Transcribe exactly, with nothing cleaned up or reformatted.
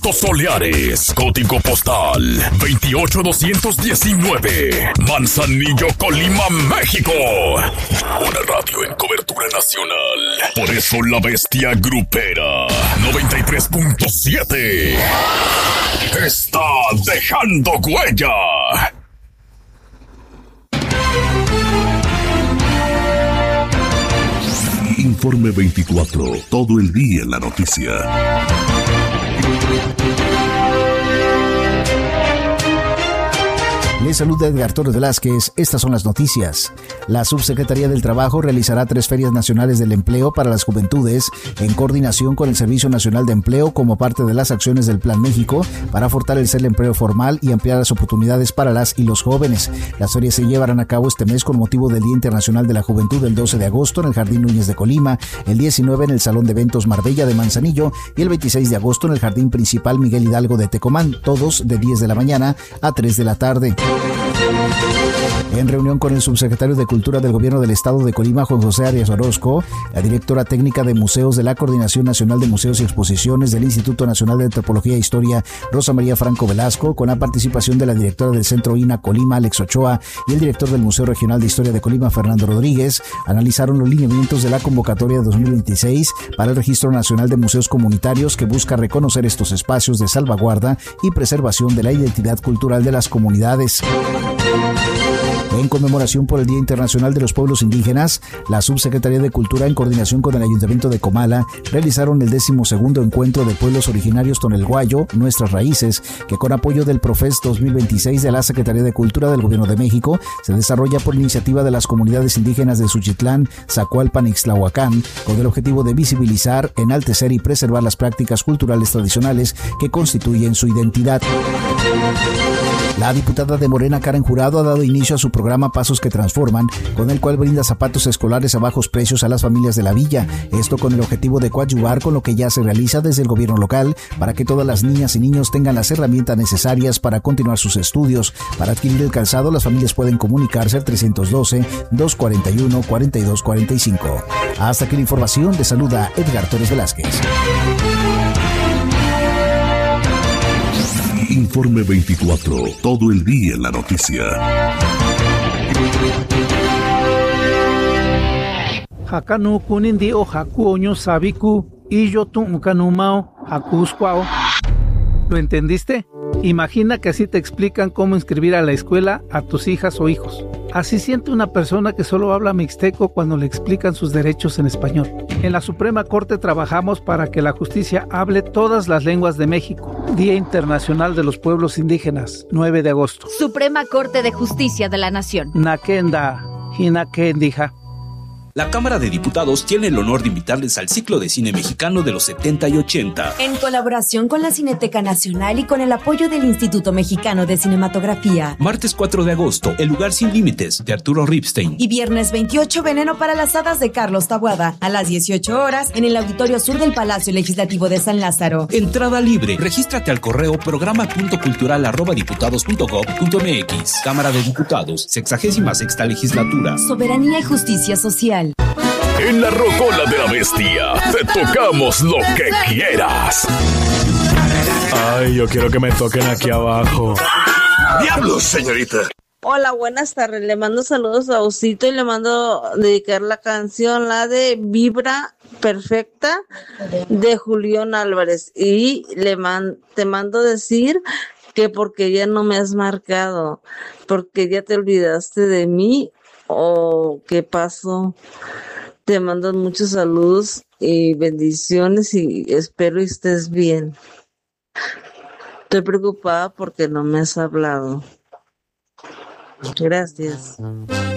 Altos Soleares, código postal veintiocho doscientos diecinueve, Manzanillo, Colima, México. Una radio en cobertura nacional. Por eso la bestia grupera noventa y tres punto siete está dejando huella. Informe veinticuatro, todo el día en la noticia. Les saluda Edgar Torres Velázquez. Estas son las noticias. La Subsecretaría del Trabajo realizará tres ferias nacionales del empleo para las juventudes en coordinación con el Servicio Nacional de Empleo como parte de las acciones del Plan México para fortalecer el empleo formal y ampliar las oportunidades para las y los jóvenes. Las ferias se llevarán a cabo este mes con motivo del Día Internacional de la Juventud el doce de agosto en el Jardín Núñez de Colima, el diecinueve en el Salón de Eventos Marbella de Manzanillo y el veintiséis de agosto en el Jardín Principal Miguel Hidalgo de Tecomán, todos de diez de la mañana a tres de la tarde. En reunión con el subsecretario de Cultura del Gobierno del Estado de Colima, Juan José Arias Orozco, la directora técnica de museos de la Coordinación Nacional de Museos y Exposiciones del Instituto Nacional de Antropología e Historia, Rosa María Franco Velasco, con la participación de la directora del Centro I N A Colima, Alex Ochoa, y el director del Museo Regional de Historia de Colima, Fernando Rodríguez, analizaron los lineamientos de la convocatoria de dos mil veintiséis para el Registro Nacional de Museos Comunitarios, que busca reconocer estos espacios de salvaguarda y preservación de la identidad cultural de las comunidades. En conmemoración por el Día Internacional de los Pueblos Indígenas, la Subsecretaría de Cultura, en coordinación con el Ayuntamiento de Comala, realizaron el decimosegundo encuentro de pueblos originarios Tonelguayo, Nuestras Raíces, que con apoyo del Profes dos mil veintiséis de la Secretaría de Cultura del Gobierno de México, se desarrolla por iniciativa de las comunidades indígenas de Suchitlán, Zacualpan y Ixtlahuacán, con el objetivo de visibilizar, enaltecer y preservar las prácticas culturales tradicionales que constituyen su identidad. La diputada de Morena, Karen Jurado, ha dado inicio a su programa Pasos que Transforman, con el cual brinda zapatos escolares a bajos precios a las familias de la villa. Esto con el objetivo de coadyuvar con lo que ya se realiza desde el gobierno local para que todas las niñas y niños tengan las herramientas necesarias para continuar sus estudios. Para adquirir el calzado, las familias pueden comunicarse al trescientos doce, doscientos cuarenta y uno, cuarenta y dos cuarenta y cinco. Hasta aquí la información. Les saluda Edgar Torres Velázquez. Informe veinticuatro, todo el día en la noticia. Hakanu kunindi o haku oño sabiku y yo tu mukanumao hakuskwao. ¿Lo entendiste? Imagina que así te explican cómo inscribir a la escuela a tus hijas o hijos. Así siente una persona que solo habla mixteco cuando le explican sus derechos en español. En la Suprema Corte trabajamos para que la justicia hable todas las lenguas de México. Día Internacional de los Pueblos Indígenas, nueve de agosto. Suprema Corte de Justicia de la Nación. Nakenda, Hinakendija. La Cámara de Diputados tiene el honor de invitarles al ciclo de cine mexicano de los setenta y ochenta. En colaboración con la Cineteca Nacional y con el apoyo del Instituto Mexicano de Cinematografía. Martes cuatro de agosto, El lugar sin límites, de Arturo Ripstein. Y viernes veintiocho, Veneno para las hadas, de Carlos Taboada, a las dieciocho horas, en el Auditorio Sur del Palacio Legislativo de San Lázaro. Entrada libre. Regístrate al correo programa punto cultural arroba diputados punto gob punto mx. Cámara de Diputados, sexagésima sexta legislatura. Soberanía y justicia social. En la Rocola de la Bestia te tocamos lo que quieras. Ay, yo quiero que me toquen aquí abajo. ¡Diablos, señorita! Hola, buenas tardes. Le mando saludos a Osito y le mando dedicar la canción, la de Vibra Perfecta, de Julián Álvarez. Y le man, te mando decir que porque ya no me has marcado, porque ya te olvidaste de mí, o qué pasó. Te mando muchos saludos y bendiciones y espero estés bien. Estoy preocupada porque no me has hablado. Gracias.